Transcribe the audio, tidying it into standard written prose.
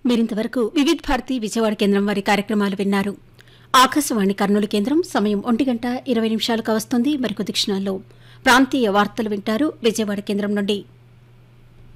మీరింతవరకు వివిధ భారతి విజయవాడ కేంద్రం వారి కార్యక్రమాలు విన్నారు. ఆకాశవాణి కర్నూలు కేంద్రం సమయం 1:20 వస్తుంది. మరికొద్ది క్షణాల్లో ప్రాంతీయ వార్తలు వింటారు విజయవాడ కేంద్రం నుండి.